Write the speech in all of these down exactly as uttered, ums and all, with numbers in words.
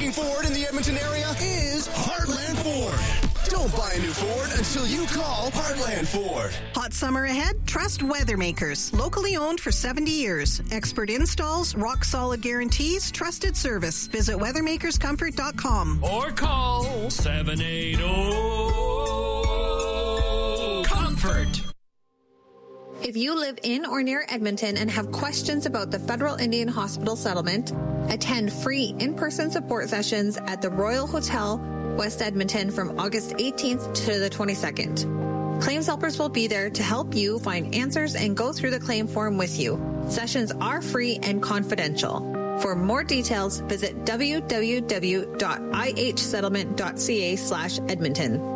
looking Ford in the Edmonton area is Heartland Ford. Don't buy a new Ford until you call Heartland Ford. Hot summer ahead? Trust Weathermakers. Locally owned for seventy years. Expert installs, rock-solid guarantees, trusted service. Visit weathermakers comfort dot com. Or call seven eight zero comfort. If you live in or near Edmonton and have questions about the Federal Indian Hospital settlement, attend free in-person support sessions at the Royal Hotel, West Edmonton from August eighteenth to the twenty-second. Claims helpers will be there to help you find answers and go through the claim form with you. Sessions are free and confidential. For more details, visit w w w dot i h settlement dot c a slash Edmonton.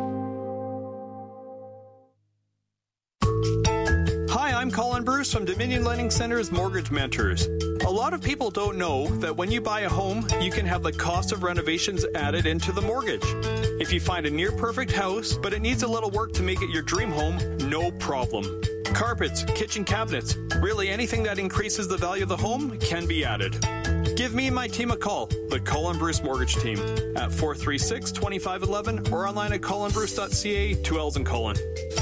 Hi, I'm Colin Bruce from Dominion Lending Center's Mortgage Mentors. A lot of people don't know that when you buy a home, you can have the cost of renovations added into the mortgage. If you find a near-perfect house, but it needs a little work to make it your dream home, no problem. Carpets, kitchen cabinets, really anything that increases the value of the home can be added. Give me and my team a call, the Colin Bruce Mortgage Team, at four three six, two five one one or online at colin bruce dot c a, two L's in Colin.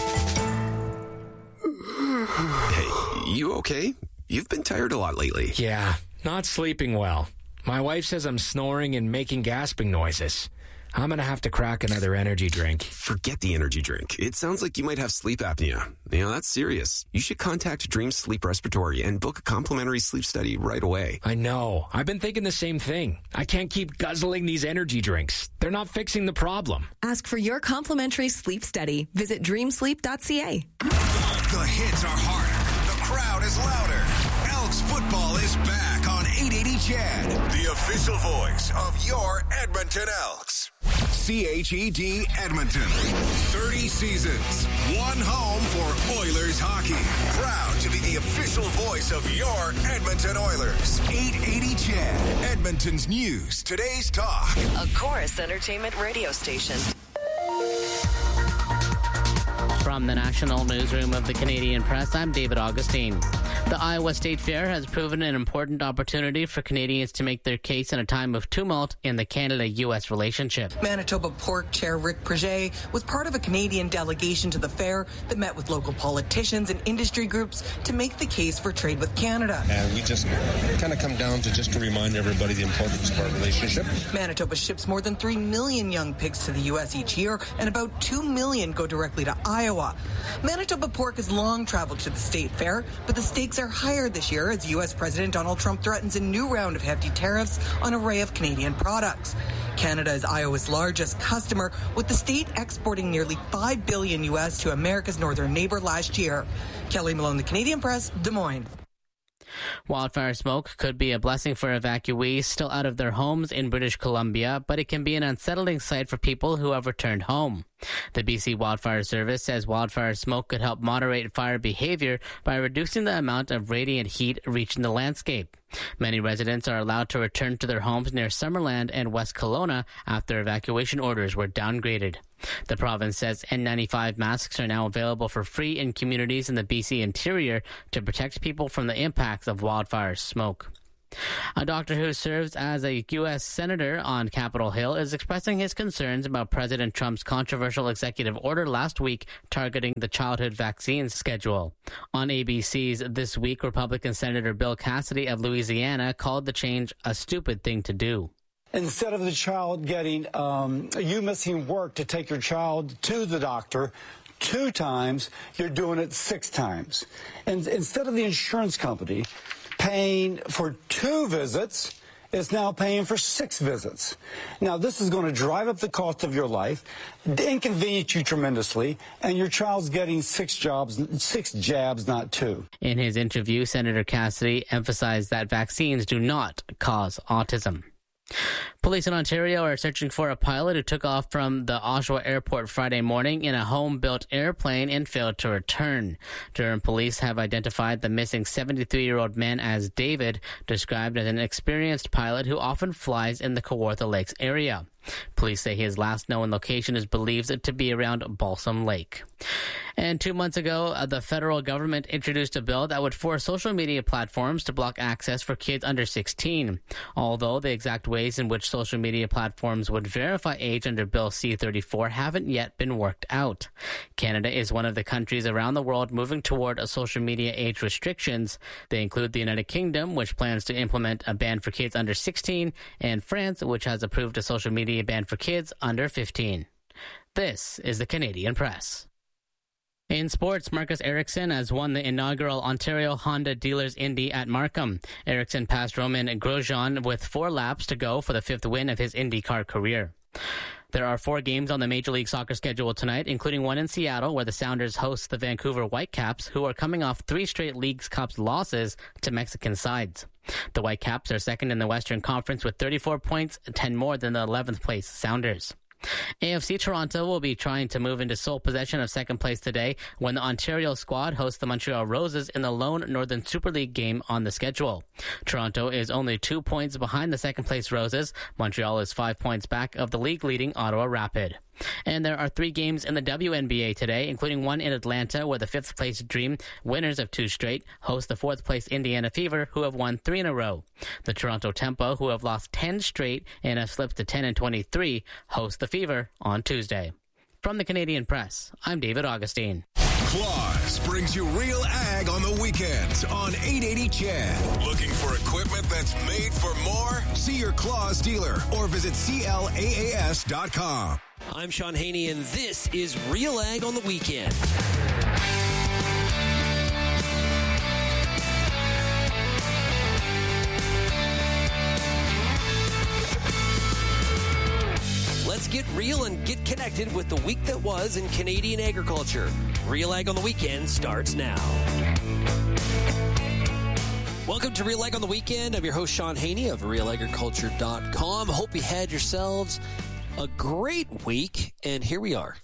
Hey, you okay? You've been tired a lot lately. Yeah, not sleeping well. My wife says I'm snoring and making gasping noises. I'm going to have to crack another energy drink. Forget the energy drink. It sounds like you might have sleep apnea. You know, that's serious. You should contact Dream Sleep Respiratory and book a complimentary sleep study right away. I know. I've been thinking the same thing. I can't keep guzzling these energy drinks. They're not fixing the problem. Ask for your complimentary sleep study. Visit dream sleep dot c a. The hits are harder. The crowd is louder. Elks football is back on eight eighty C H E D, the official voice of your Edmonton Elks. C H E D Edmonton. thirty seasons. One home for Oilers hockey. Proud to be the official voice of your Edmonton Oilers. eight eighty C H E D, Edmonton's news, today's talk. A Chorus Entertainment radio station. From the National Newsroom of the Canadian Press, I'm David Augustine. The Iowa State Fair has proven an important opportunity for Canadians to make their case in a time of tumult in the Canada U S relationship. Manitoba Pork Chair Rick Preget was part of a Canadian delegation to the fair that met with local politicians and industry groups to make the case for trade with Canada. And we just kind of come down to just to remind everybody the importance of our relationship. Manitoba ships more than three million young pigs to the U S each year, and about two million go directly to Iowa. Manitoba Pork has long traveled to the state fair, but the stakes are higher this year as U S President Donald Trump threatens a new round of hefty tariffs on an array of Canadian products. Canada is Iowa's largest customer, with the state exporting nearly five billion U S to America's northern neighbor last year. Kelly Malone, The Canadian Press, Des Moines. Wildfire smoke could be a blessing for evacuees still out of their homes in British Columbia, but it can be an unsettling sight for people who have returned home. The B C Wildfire Service says wildfire smoke could help moderate fire behavior by reducing the amount of radiant heat reaching the landscape. Many residents are allowed to return to their homes near Summerland and West Kelowna after evacuation orders were downgraded. The province says N ninety-five masks are now available for free in communities in the B C interior to protect people from the impacts of wildfire smoke. A doctor who serves as a U S senator on Capitol Hill is expressing his concerns about President Trump's controversial executive order last week targeting the childhood vaccine schedule. On A B C's This Week, Republican Senator Bill Cassidy of Louisiana called the change a stupid thing to do. Instead of the child getting, um, you missing work to take your child to the doctor two times, you're doing it six times. And instead of the insurance company paying for two visits, it's now paying for six visits. Now, this is going to drive up the cost of your life, inconvenience you tremendously, and your child's getting six jobs, six jabs, not two. In his interview, Senator Cassidy emphasized that vaccines do not cause autism. Police in Ontario are searching for a pilot who took off from the Oshawa airport Friday morning in a home-built airplane and failed to return. Durham police have identified the missing seventy-three-year-old man as David, described as an experienced pilot who often flies in the Kawartha Lakes area. Police say his last known location is believed to be around Balsam Lake. And two months ago, uh, the federal government introduced a bill that would force social media platforms to block access for kids under sixteen. Although the exact ways in which social media platforms would verify age under Bill C thirty-four haven't yet been worked out. Canada is one of the countries around the world moving toward a social media age restrictions. They include the United Kingdom, which plans to implement a ban for kids under sixteen, and France, which has approved a social media ban for kids under fifteen. This is the Canadian Press. In sports, Marcus Ericsson has won the inaugural Ontario Honda Dealers Indy at Markham. Ericsson passed Roman Grosjean with four laps to go for the fifth win of his IndyCar career. There are four games on the Major League Soccer schedule tonight, including one in Seattle, where the Sounders host the Vancouver Whitecaps, who are coming off three straight Leagues Cup losses to Mexican sides. The Whitecaps are second in the Western Conference with thirty-four points, ten more than the eleventh place Sounders. A F C Toronto will be trying to move into sole possession of second place today when the Ontario squad hosts the Montreal Roses in the lone Northern Super League game on the schedule. Toronto is only two points behind the second place Roses. Montreal is five points back of the league leading Ottawa Rapid. And there are three games in the W N B A today, including one in Atlanta, where the fifth place Dream, winners of two straight, host the fourth place Indiana Fever, who have won three in a row. The Toronto Tempo, who have lost ten straight and have slipped to ten and twenty-three, host the Fever on Tuesday. From the Canadian Press, I'm David Augustine. Claus brings you Real Ag on the weekends on eight eighty C H E D. Looking for equipment that's made for more? See your Claus dealer or visit C L A A S dot com. I'm Sean Haney, and this is Real Ag on the Weekend. Let's get real and get connected with the week that was in Canadian agriculture. Real Ag on the Weekend starts now. Welcome to Real Ag on the Weekend. I'm your host, Sean Haney of real agriculture dot com. Hope you had yourselves a great week, and here we are,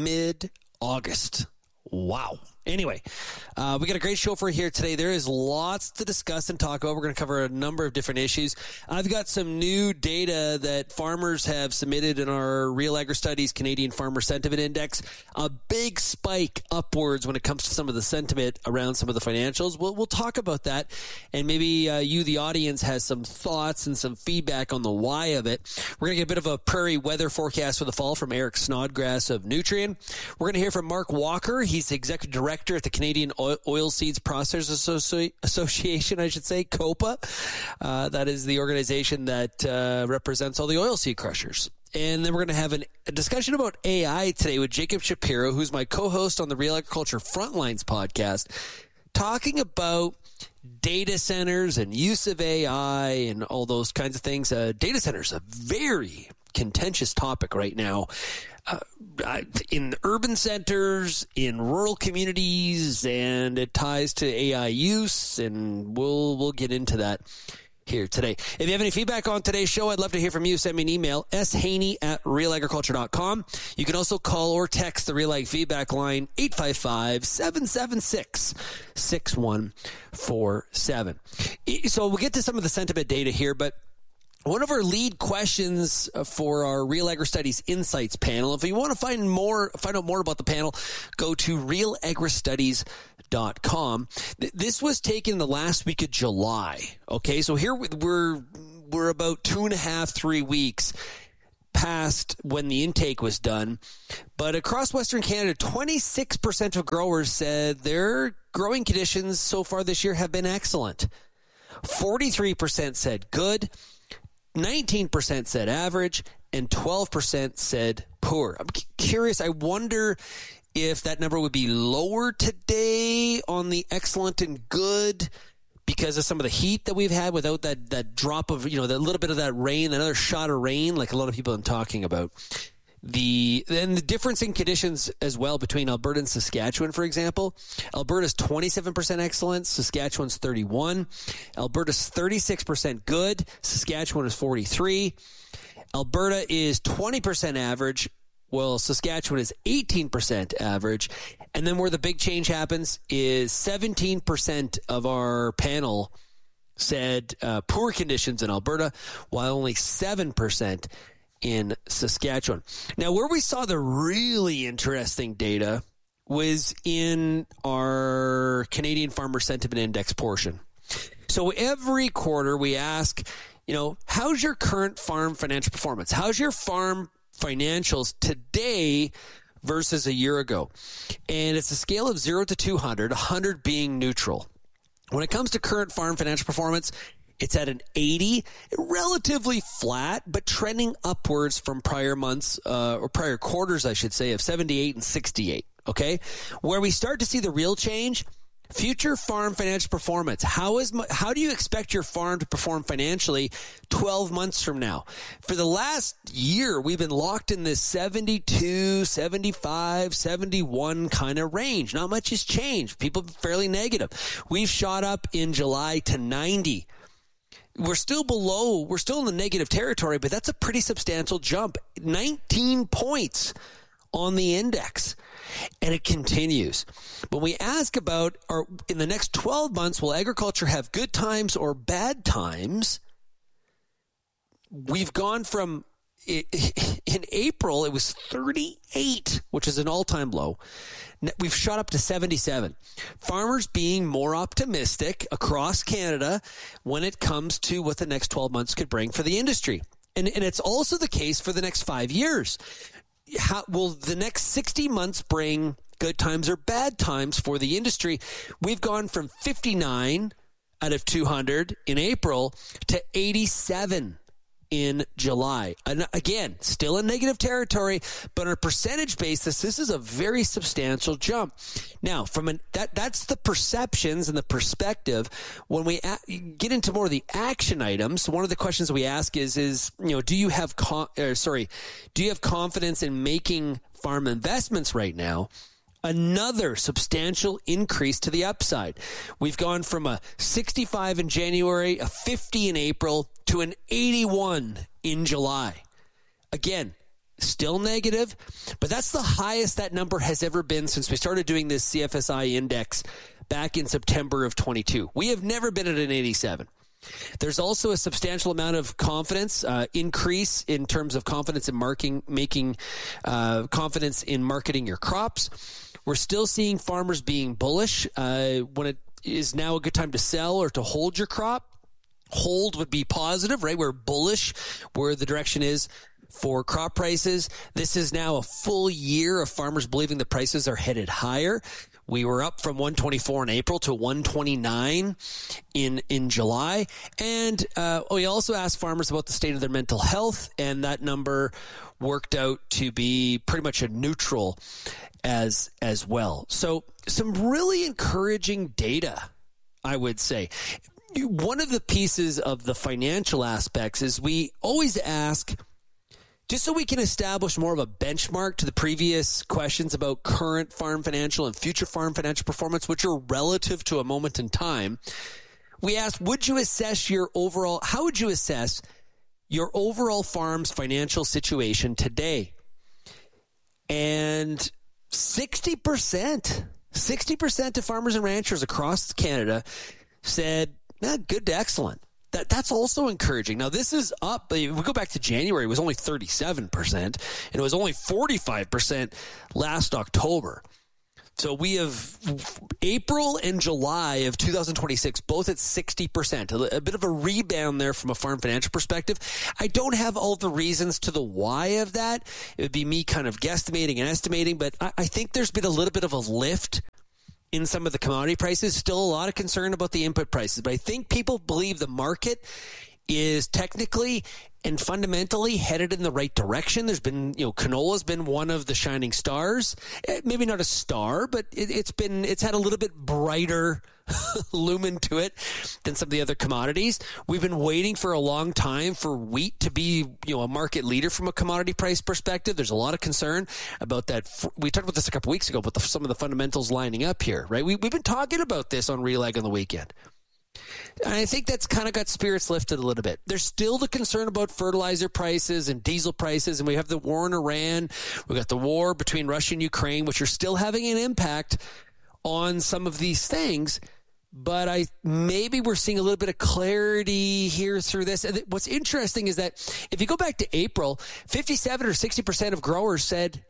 mid-August. Wow. Anyway, uh, we got a great show for you here today. There is lots to discuss and talk about. We're going to cover a number of different issues. I've got some new data that farmers have submitted in our Real Agri Studies Canadian Farmer Sentiment Index. A big spike upwards when it comes to some of the sentiment around some of the financials. We'll, we'll talk about that, and maybe uh, you, the audience, has some thoughts and some feedback on the why of it. We're going to get a bit of a prairie weather forecast for the fall from Eric Snodgrass of Nutrien. We're going to hear from Mark Walker. He's the Executive Director at the Canadian Oilseeds Processors Associ- Association, I should say, COPA. Uh, that is the organization that uh, represents all the oilseed crushers. And then we're going to have an, a discussion about A I today with Jacob Shapiro, who's my co-host on the Real Agriculture Frontlines podcast, talking about data centers and use of A I and all those kinds of things. Uh, data centers, a very contentious topic right now. Uh, in urban centers, in rural communities, and it ties to A I use, and we'll we'll get into that here today. If you have any feedback on today's show, I'd love to hear from you. Send me an email, s haney at real agriculture dot com. You can also call or text the Real Ag feedback line, eight five five, seven seven six, six one four seven. So we'll get to some of the sentiment data here, but one of our lead questions for our Real Agri Studies Insights panel, if you want to find more, find out more about the panel, go to real agri studies dot com. This was taken the last week of July. Okay, so here we're we're about two and a half, three weeks past when the intake was done. But across Western Canada, twenty-six percent of growers said their growing conditions so far this year have been excellent. forty-three percent said good. nineteen percent said average, and twelve percent said poor. I'm curious. I wonder if that number would be lower today on the excellent and good because of some of the heat that we've had without that, that drop of, you know, that little bit of that rain, another shot of rain, like a lot of people are talking about. The then the difference in conditions as well between Alberta and Saskatchewan, for example. Alberta's twenty-seven percent excellent, Saskatchewan's thirty-one. Alberta's thirty-six percent good, Saskatchewan is forty-three. Alberta is twenty percent average, while Saskatchewan is eighteen percent average. And then where the big change happens is seventeen percent of our panel said uh, poor conditions in Alberta, while only seven percent in Saskatchewan. Now, where we saw the really interesting data was in our Canadian Farmer Sentiment Index portion. So every quarter we ask, you know, how's your current farm financial performance? How's your farm financials today versus a year ago? And it's a scale of zero to two hundred, one hundred being neutral. When it comes to current farm financial performance, it's at an eighty, relatively flat, but trending upwards from prior months, uh, or prior quarters, I should say, of seventy-eight and sixty-eight. Okay? Where we start to see the real change, future farm financial performance. How is how do you expect your farm to perform financially twelve months from now? For the last year, we've been locked in this seventy-two, seventy-five, seventy-one kind of range. Not much has changed. People are fairly negative. We've shot up in July to ninety. We're still below, we're still in the negative territory, but that's a pretty substantial jump. nineteen points on the index. And it continues. When we ask about, are, in the next twelve months, will agriculture have good times or bad times? We've gone from, in April, it was thirty-eight, which is an all-time low. We've shot up to seventy-seven. Farmers being more optimistic across Canada when it comes to what the next twelve months could bring for the industry. And, and it's also the case for the next five years. How, will the next sixty months bring good times or bad times for the industry? We've gone from fifty-nine out of two hundred in April to eighty-seven in July. And again, still in negative territory, but on a percentage basis, this is a very substantial jump. Now, from an, that that's the perceptions and the perspective. When we a, get into more of the action items, one of the questions we ask is, is you know, do you have con- uh, sorry, do you have confidence in making farm investments right now? Another substantial increase to the upside. We've gone from a sixty-five in January, a fifty in April, to an eighty-one in July. Again, still negative, but that's the highest that number has ever been since we started doing this C F S I index back in September of twenty-two. We have never been at an eighty-seven. There's also a substantial amount of confidence, uh, increase in terms of confidence in marking, making uh, confidence in marketing your crops. We're still seeing farmers being bullish uh, when it is now a good time to sell or to hold your crop. Hold would be positive, right? We're bullish where the direction is for crop prices. This is now a full year of farmers believing the prices are headed higher. We were up from one twenty-four in April to one twenty-nine in in July. And uh, we also asked farmers about the state of their mental health, and that number worked out to be pretty much a neutral as as well. So some really encouraging data, I would say. One of the pieces of the financial aspects is we always ask, just so we can establish more of a benchmark to the previous questions about current farm financial and future farm financial performance, which are relative to a moment in time. We asked, would you assess your overall, how would you assess your overall farm's financial situation today? And sixty percent, sixty percent of farmers and ranchers across Canada said, eh, good to excellent. That, that's also encouraging. Now, this is up. If we go back to January, it was only thirty-seven percent, and it was only forty-five percent last October. So we have April and July of two thousand twenty-six, both at sixty percent. A, a bit of a rebound there from a farm financial perspective. I don't have all the reasons to the why of that. It would be me kind of guesstimating and estimating, but I, I think there's been a little bit of a lift in some of the commodity prices. Still a lot of concern about the input prices, but I think people believe the market is technically and fundamentally headed in the right direction. There's been, you know, canola's been one of the shining stars. Maybe not a star, but it, it's been, it's had a little bit brighter lumen to it than some of the other commodities. We've been waiting for a long time for wheat to be, you know, a market leader from a commodity price perspective. There's a lot of concern about that. We talked about this a couple weeks ago, but the, some of the fundamentals lining up here, right? We, we've been talking about this on Real Ag on the weekend. And I think that's kind of got spirits lifted a little bit. There's still the concern about fertilizer prices and diesel prices, and we have the war in Iran. We've got the war between Russia and Ukraine, which are still having an impact on some of these things. But I maybe we're seeing a little bit of clarity here through this. And what's interesting is that if you go back to April, fifty-seven or sixty percent of growers said, hey,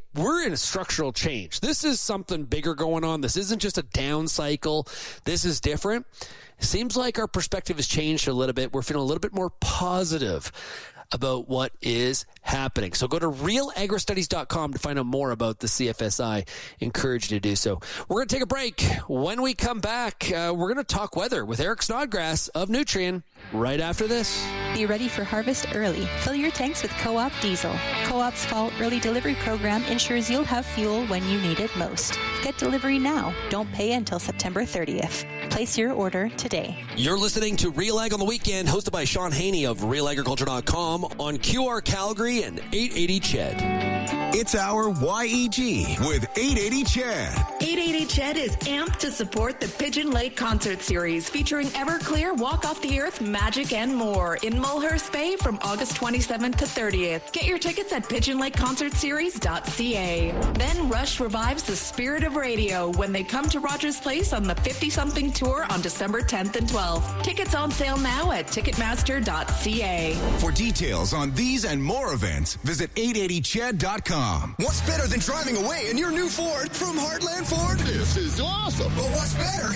we're in a structural change. This is something bigger going on. This isn't just a down cycle. This is different. It seems like our perspective has changed a little bit. We're feeling a little bit more positive about what is happening. So go to real agri studies dot com to find out more about the C F S I. Encourage you to do so. We're going to take a break. When we come back, uh, we're going to talk weather with Eric Snodgrass of Nutrien right after this. Be ready for harvest early. Fill your tanks with Co-op diesel. Co-op's fall early delivery program ensures you'll have fuel when you need it most. Get delivery now. Don't pay until September thirtieth. Place your order today. You're listening to Real Ag on the Weekend, hosted by Sean Haney of real agriculture dot com on Q R Calgary and eight eighty C H E D. It's our Y E G with eight eighty C H E D. eight eighty C H E D is amped to support the Pigeon Lake Concert Series featuring Everclear, Walk Off the Earth, Magic, and more in Mulhurst Bay from August twenty-seventh to thirtieth. Get your tickets at pigeon lake concert series dot c a. Then Rush revives the spirit of radio when they come to Rogers Place on the fifty-something tour on December tenth and twelfth. Tickets on sale now at ticketmaster dot c a. For details on these and more events, visit eight eighty C H E D dot com. What's better than driving away in your new Ford from Heartland Ford? This is awesome. But what's better